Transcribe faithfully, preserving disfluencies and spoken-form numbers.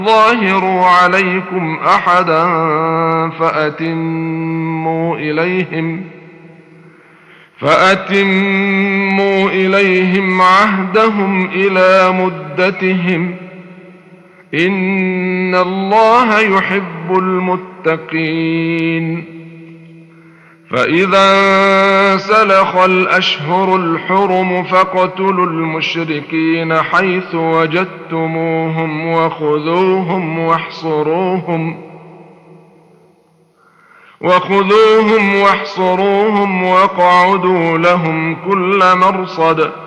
ظاهروا عليكم أحدا فأتموا إليهم فأتموا إليهم عهدهم إلى مدتهم إن الله يحب المتقين. فإذا انسلخ الأشهر الحرم فاقتلوا المشركين حيث وجدتموهم وخذوهم واحصروهم وخذوهم واحصروهم واقعدوا لهم كل مرصد